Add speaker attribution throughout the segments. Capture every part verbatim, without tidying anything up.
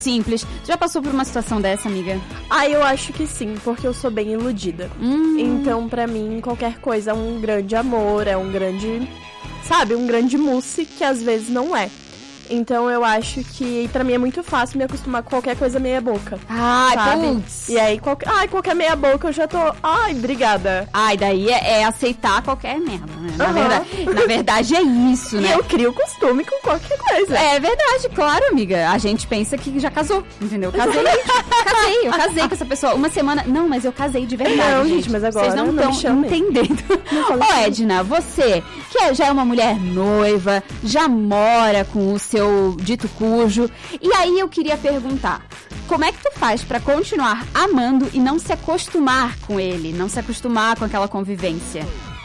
Speaker 1: simples. Já passou por uma situação dessa, amiga?
Speaker 2: Ah, eu acho que sim, porque eu sou bem iludida.
Speaker 1: Hum.
Speaker 2: Então, pra mim, qualquer coisa é um grande amor, é um grande, sabe, um grande mousse, que às vezes não é. Então eu acho que pra mim é muito fácil me acostumar com qualquer coisa meia boca.
Speaker 1: Ai,
Speaker 2: sabe?
Speaker 1: putz.
Speaker 2: E aí, qualquer, ai, qualquer meia boca eu já tô... Ai, obrigada.
Speaker 1: Ai, daí é, é aceitar qualquer merda, né? Na,
Speaker 2: Uhum.
Speaker 1: verdade, na verdade é isso, né?
Speaker 2: E eu crio costume com qualquer coisa.
Speaker 1: É verdade, claro, amiga. A gente pensa que já casou, entendeu? Casei, casei, eu casei com essa pessoa. Uma semana... Não, mas eu casei de verdade,
Speaker 2: Não,
Speaker 1: gente.
Speaker 2: gente, mas agora
Speaker 1: Vocês não
Speaker 2: não me
Speaker 1: estão
Speaker 2: chame.
Speaker 1: entendendo.
Speaker 2: fala
Speaker 1: Ô,
Speaker 2: assim.
Speaker 1: Edna, você que é- já é uma mulher noiva, já mora com o seu dito cujo. E aí eu queria perguntar, como é que tu faz pra continuar amando e não se acostumar com ele, não se acostumar com aquela convivência?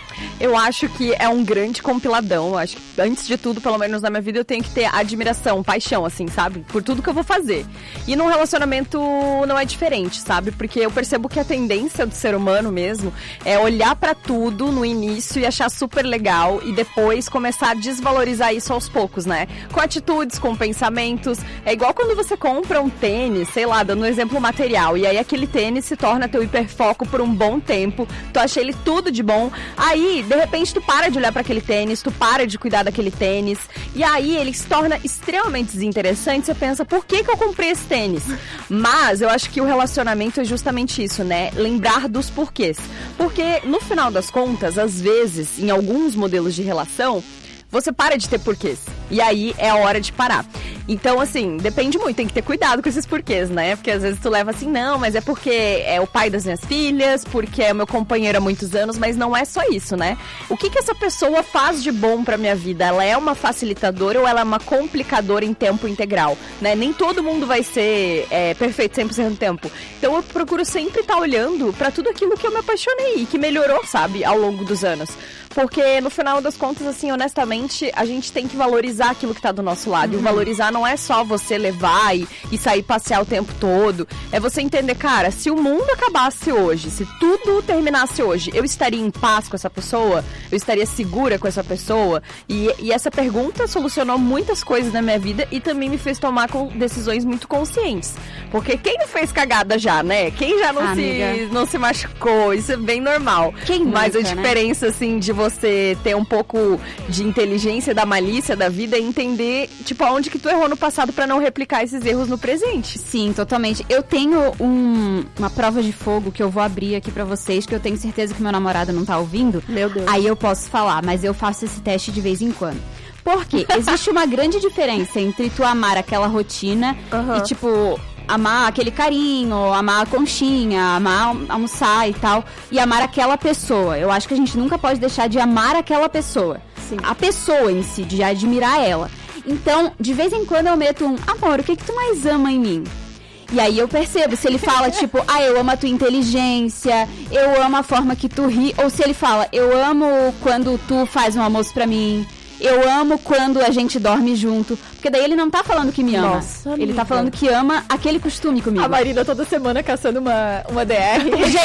Speaker 3: Eu acho que é um grande compiladão. Eu acho que, antes de tudo, pelo menos na minha vida, eu tenho que ter admiração, paixão, assim, sabe? Por tudo que eu vou fazer. E num relacionamento não é diferente, sabe? Porque eu percebo que a tendência do ser humano mesmo é olhar pra tudo no início e achar super legal e depois começar a desvalorizar isso aos poucos, né? Com atitudes, com pensamentos. É igual quando você compra um tênis, sei lá, dando um exemplo material, e aí aquele tênis se torna teu hiperfoco por um bom tempo, tu acha ele tudo de bom, aí de repente tu para de olhar pra aquele tênis, tu para de cuidar daquele tênis, e aí ele se torna extremamente desinteressante. Você pensa, por que que eu comprei esse tênis? Mas eu acho que o relacionamento é justamente isso, né? Lembrar dos porquês. Porque no final das contas, às vezes, em alguns modelos de relação, você para de ter porquês. E aí é a hora de parar. Então, assim, depende muito, tem que ter cuidado com esses porquês, né? Porque às vezes tu leva assim, não, mas é porque é o pai das minhas filhas, porque é o meu companheiro há muitos anos, mas não é só isso, né? O que que essa pessoa faz de bom pra minha vida? Ela é uma facilitadora ou ela é uma complicadora em tempo integral, né? Nem todo mundo vai ser é, perfeito cem por cento do tempo. Então eu procuro sempre estar olhando pra tudo aquilo que eu me apaixonei e que melhorou, sabe, ao longo dos anos. Porque no final das contas, assim, honestamente, a gente tem que valorizar aquilo que tá do nosso lado. Uhum. E o valorizar não é só você levar e, e sair passear o tempo todo. É você entender, cara, se o mundo acabasse hoje, se tudo terminasse hoje, eu estaria em paz com essa pessoa? Eu estaria segura com essa pessoa? E, e essa pergunta solucionou muitas coisas na minha vida e também me fez tomar com decisões muito conscientes. Porque quem não fez cagada já, né? Quem já não,
Speaker 1: Ah,
Speaker 3: se, não se machucou? Isso é bem normal.
Speaker 1: Quem
Speaker 3: Mas
Speaker 1: nunca,
Speaker 3: a diferença, né? assim, de você ter um pouco de inteligência da malícia da vida é entender, tipo, aonde que tu errou no passado pra não replicar esses erros no presente.
Speaker 1: Sim, totalmente. Eu tenho um, uma prova de fogo que eu vou abrir aqui pra vocês, que eu tenho certeza que meu namorado não tá ouvindo.
Speaker 2: Meu Deus.
Speaker 1: Aí eu posso falar, mas eu faço esse teste de vez em quando. Porque existe uma grande diferença entre tu amar aquela rotina
Speaker 2: Uhum.
Speaker 1: e, tipo, amar aquele carinho, amar a conchinha, amar almoçar e tal, e amar aquela pessoa. Eu acho que a gente nunca pode deixar de amar aquela pessoa.
Speaker 2: Sim.
Speaker 1: A pessoa em si, de admirar ela. Então, de vez em quando eu meto um, amor, o que que tu mais ama em mim? E aí eu percebo, se ele fala tipo, ah, eu amo a tua inteligência, eu amo a forma que tu ri, ou se ele fala, eu amo quando tu faz um almoço pra mim, eu amo quando a gente dorme junto. Porque daí ele não tá falando que me ama.
Speaker 2: Nossa,
Speaker 1: ele
Speaker 2: amiga.
Speaker 1: tá falando que ama aquele costume comigo.
Speaker 4: A Marina toda semana caçando uma, uma D R.
Speaker 1: Gente,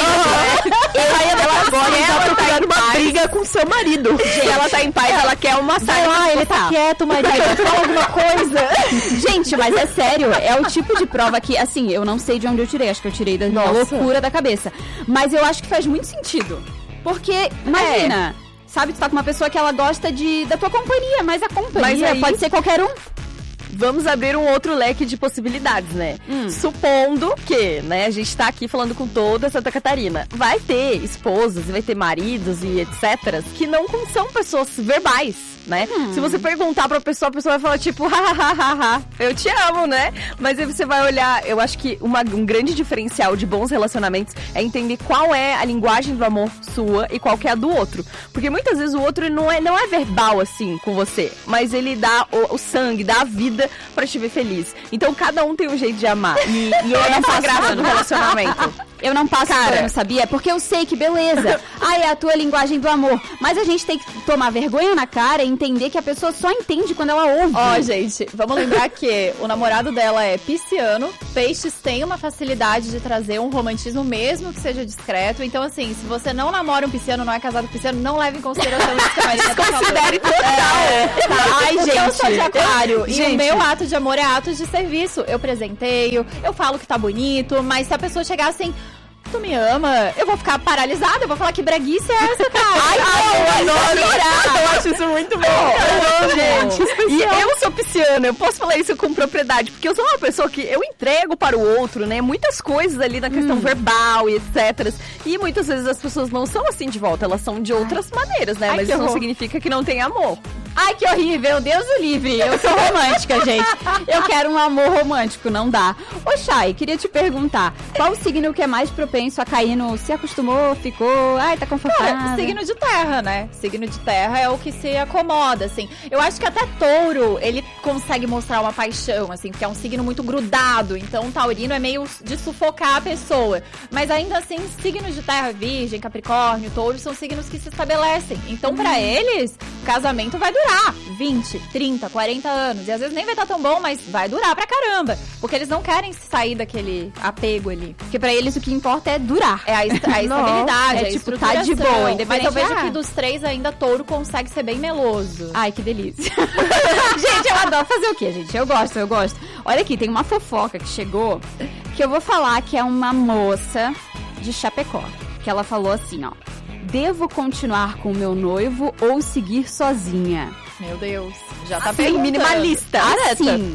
Speaker 1: eu aí ela agora
Speaker 2: ela
Speaker 1: tá
Speaker 2: procurando uma briga com seu marido.
Speaker 3: Se ela tá em paz, ela quer uma
Speaker 1: Vai
Speaker 3: saia.
Speaker 1: lá, ele tá quieto, marido, fala alguma coisa. Gente, mas é sério, é o tipo de prova que, assim, eu não sei de onde eu tirei, acho que eu tirei da minha
Speaker 2: Nossa.
Speaker 1: loucura da cabeça. Mas eu acho que faz muito sentido. Porque, imagina, sabe, tu tá com uma pessoa que ela gosta de, da tua companhia, mas a companhia
Speaker 3: Mas aí-
Speaker 1: pode ser qualquer um.
Speaker 3: Vamos abrir um outro leque de possibilidades, né?
Speaker 1: Hum.
Speaker 3: Supondo que, né, a gente tá aqui falando com toda Santa Catarina. Vai ter esposas e vai ter maridos e etcétera que não são pessoas verbais, né?
Speaker 1: Hum.
Speaker 3: Se você perguntar pra pessoa, a pessoa vai falar tipo, hahaha, eu te amo, né? Mas aí você vai olhar, eu acho que uma, um grande diferencial de bons relacionamentos é entender qual é a linguagem do amor sua e qual que é a do outro. Porque muitas vezes o outro não é, não é verbal assim com você, mas ele dá o, o sangue, dá a vida pra te ver feliz. Então cada um tem um jeito de amar. E, e é essa a graça do relacionamento.
Speaker 1: Eu não passo
Speaker 3: Cara.
Speaker 1: pano, sabia? Porque eu sei que beleza. Ah, é a tua linguagem do amor. Mas a gente tem que tomar vergonha na cara e entender que a pessoa só entende quando ela ouve.
Speaker 4: Ó, gente, vamos lembrar que o namorado dela é pisciano
Speaker 5: peixes têm uma facilidade de trazer um romantismo, mesmo que seja discreto. Então, assim, se você não namora um pisciano, não é casado com pisciano, não leve em consideração isso que a Marina tá falando.
Speaker 3: Considere total.
Speaker 5: É, tá?
Speaker 1: Ai, gente.
Speaker 5: Eu sou de aquário. E
Speaker 1: Gente.
Speaker 5: o meu ato de amor é ato de serviço. Eu presenteio, eu falo que tá bonito, mas se a pessoa chegar assim... Tu me ama? Eu vou ficar paralisada, eu vou falar que breguice é essa, cara. Ai,
Speaker 2: Ai, eu adoro! Eu acho isso muito bom!
Speaker 3: Eu amo, gente. E eu sou pisciana, eu posso falar isso com propriedade, porque eu sou uma pessoa que eu entrego para o outro, né, muitas coisas ali na questão hum. verbal e etcétera. E muitas vezes as pessoas não são assim de volta, elas são de outras Ai. maneiras, né? Ai, mas isso horror. não significa que não tem amor.
Speaker 1: Ai, que horrível, Deus o livre. Eu sou romântica, gente. Eu quero um amor romântico, não dá. Ô, Chay, queria te perguntar, qual o signo que é mais propenso a cair no se acostumou, ficou, ai, tá confortável?
Speaker 5: Cara, signo de terra, né? Signo de terra é o que se acomoda, assim. Eu acho que até touro, ele consegue mostrar uma paixão, assim, porque é um signo muito grudado. Então, o taurino é meio de sufocar a pessoa. Mas ainda assim, signos de terra, virgem, capricórnio, touro, são signos que se estabelecem. Então, pra eles, o casamento vai durar vinte, trinta, quarenta anos. E às vezes nem vai estar tão bom, mas vai durar pra caramba. Porque eles não querem sair daquele apego ali.
Speaker 1: Porque pra eles o que importa é durar.
Speaker 5: É a, est- a estabilidade,
Speaker 1: é
Speaker 5: a
Speaker 1: tipo, tá de boa, independente.
Speaker 5: Mas eu vejo
Speaker 1: ah.
Speaker 5: que dos três ainda touro consegue ser bem meloso.
Speaker 1: Ai, que delícia. Gente, eu adoro fazer o quê, gente? Eu gosto, eu gosto. Olha aqui, tem uma fofoca que chegou, que eu vou falar que é uma moça de Chapecó. Que ela falou assim, ó. Devo continuar com o meu noivo ou seguir sozinha?
Speaker 5: Meu Deus, já tá
Speaker 1: assim,
Speaker 5: bem
Speaker 1: minimalista. Assim.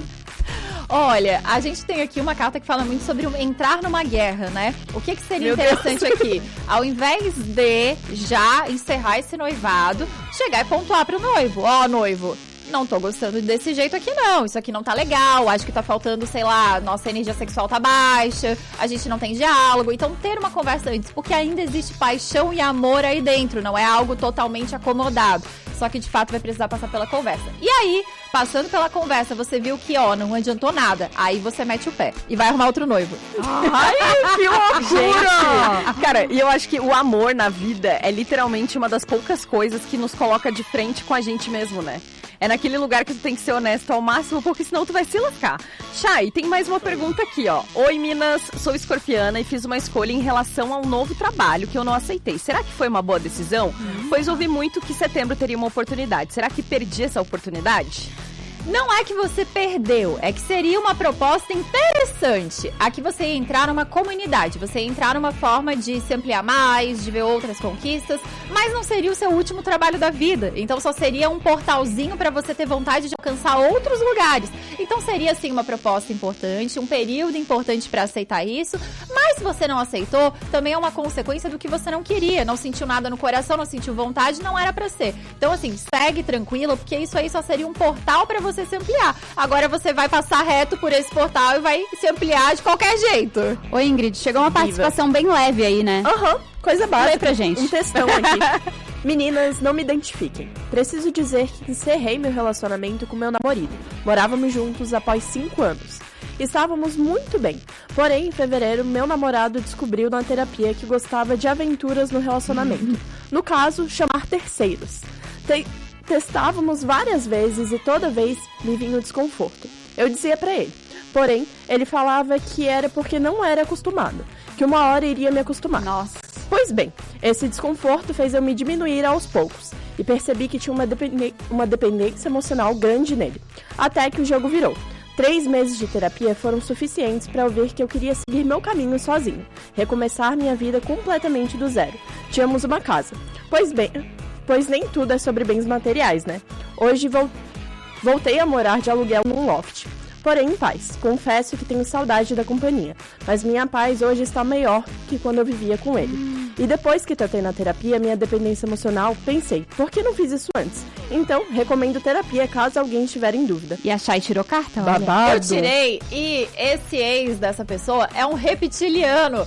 Speaker 5: Olha, a gente tem aqui uma carta que fala muito sobre entrar numa guerra, né? O que, que seria
Speaker 3: Meu
Speaker 5: interessante
Speaker 3: Deus.
Speaker 5: aqui? Ao invés de já encerrar esse noivado, chegar e pontuar pro noivo. Ó, oh, noivo, não tô gostando desse jeito aqui não, isso aqui não tá legal, acho que tá faltando, sei lá, nossa energia sexual tá baixa, a gente não tem diálogo, então ter uma conversa antes, porque ainda existe paixão e amor aí dentro, não é algo totalmente acomodado, só que de fato vai precisar passar pela conversa. E aí, passando pela conversa, você viu que, ó, não adiantou nada, aí você mete o pé e vai arrumar outro noivo.
Speaker 3: Ai, que loucura! Cara, e eu acho que o amor na vida é literalmente uma das poucas coisas que nos coloca de frente com a gente mesmo, né? É naquele lugar que tu tem que ser honesto ao máximo, porque senão tu vai se lascar. Chay, tem mais uma pergunta aqui, ó. Oi, Minas, sou escorpiana e fiz uma escolha em relação a um novo trabalho que eu não aceitei. Será que foi uma boa decisão? Hum. Pois ouvi muito que setembro teria uma oportunidade. Será que perdi essa oportunidade?
Speaker 5: Não é que você perdeu, é que seria uma proposta interessante. Aqui você ia entrar numa comunidade, você ia entrar numa forma de se ampliar mais, de ver outras conquistas, mas não seria o seu último trabalho da vida. Então só seria um portalzinho para você ter vontade de alcançar outros lugares. Então seria sim uma proposta importante, um período importante para aceitar isso, mas se você não aceitou, também é uma consequência do que você não queria, não sentiu nada no coração, não sentiu vontade, não era para ser. Então assim, segue tranquilo, porque isso aí só seria um portal para você se ampliar. Agora você vai passar reto por esse portal e vai se ampliar de qualquer jeito.
Speaker 1: Oi, Ingrid, chegou uma participação bem leve aí, né?
Speaker 2: Aham, uhum, coisa básica.
Speaker 1: Lê pra gente.
Speaker 2: Um textão aqui. Meninas, não me identifiquem. Preciso dizer que encerrei meu relacionamento com meu namorado. Morávamos juntos após cinco anos. Estávamos muito bem. Porém, em fevereiro, meu namorado descobriu na terapia que gostava de aventuras no relacionamento. No caso, chamar terceiros. Te- Testávamos várias vezes e toda vez me vinha o desconforto. Eu dizia pra ele. Porém, ele falava que era porque não era acostumado. Que uma hora iria me acostumar.
Speaker 1: Nossa.
Speaker 2: Pois bem, esse desconforto fez eu me diminuir aos poucos. E percebi que tinha uma, depend... uma dependência emocional grande nele. Até que o jogo virou. Três meses de terapia foram suficientes para eu ver que eu queria seguir meu caminho sozinho. Recomeçar minha vida completamente do zero. Tínhamos uma casa. Pois bem... Pois nem tudo é sobre bens materiais, né? Hoje vol- voltei a morar de aluguel num loft. Porém, em paz. Confesso que tenho saudade da companhia. Mas minha paz hoje está maior que quando eu vivia com ele. Hum. E depois que tratei na terapia minha dependência emocional, pensei, por que não fiz isso antes? Então, recomendo terapia caso alguém estiver em dúvida.
Speaker 1: E a Chay tirou carta? Olha.
Speaker 2: Babado.
Speaker 5: Eu tirei e esse ex dessa pessoa é um reptiliano.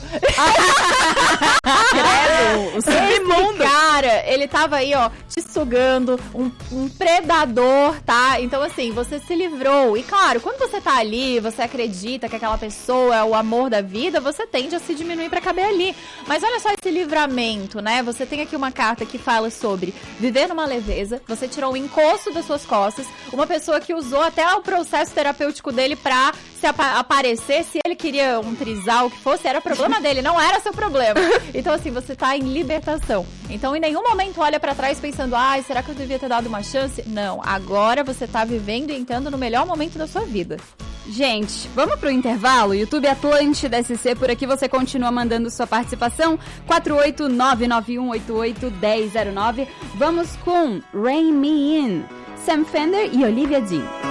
Speaker 3: Credo, o submundo.
Speaker 5: Cara, ele tava aí, ó, te sugando, um, um predador, tá? Então, assim, você se livrou. E claro, quando você tá ali, você acredita que aquela pessoa é o amor da vida, você tende a se diminuir pra caber ali. Mas olha só esse livramento, né? Você tem aqui uma carta que fala sobre viver numa leveza, você tirou o encosto das suas costas, uma pessoa que usou até o processo terapêutico dele pra se apa- aparecer, se ele queria um trisal, o que fosse, era problema dele, não era seu problema. Então, assim, você tá em libertação. Então, em nenhum momento olha pra trás pensando, ai, será que eu devia ter dado uma chance? Não, agora você tá vivendo e entrando no melhor momento da sua vida.
Speaker 1: Gente, vamos pro intervalo? YouTube Atlântida S C, por aqui você continua mandando sua participação. quatro oito nove nove um oito oito um zero zero nove. Vamos com Rain Me In, Sam Fender e Olivia Dean.